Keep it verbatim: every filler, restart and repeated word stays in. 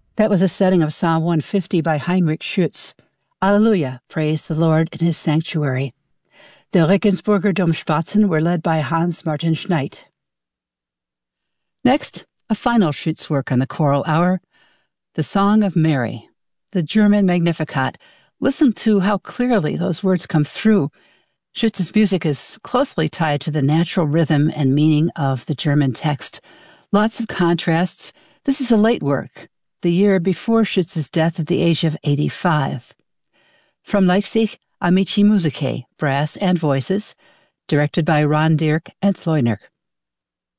That was a setting of Psalm one fifty by Heinrich Schütz. Alleluia, praise the Lord in his sanctuary. The Regensburger Domschwatzen were led by Hans Martin Schneid. Next, a final Schütz work on the choral hour, the Song of Mary, the German Magnificat. Listen to how clearly those words come through. Schütz's music is closely tied to the natural rhythm and meaning of the German text. Lots of contrasts. This is a late work, the year before Schütz's death at the age of eighty-five. From Leipzig, Amici Musicae, brass and voices, directed by Ron Dirk and Sloyner.